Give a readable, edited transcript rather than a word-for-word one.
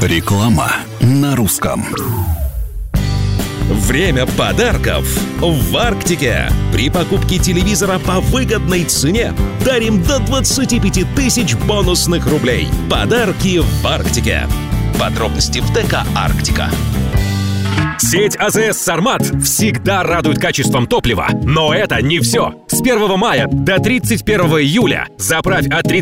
Реклама на русском. Время подарков в Арктике. При покупке телевизора по выгодной цене дарим до 25 тысяч бонусных рублей. Подарки в Арктике. Подробности в ДК «Арктика». Сеть АЗС «Сармат» всегда радует качеством топлива. Но это не все. С 1 мая до 31 июля заправь от 30